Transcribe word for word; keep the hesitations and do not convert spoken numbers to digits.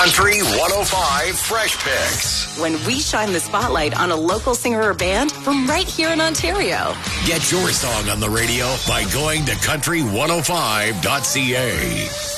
Country one oh five Fresh Picks. When we shine the spotlight on a local singer or band from right here in Ontario. Get your song on the radio by going to country one oh five dot c a.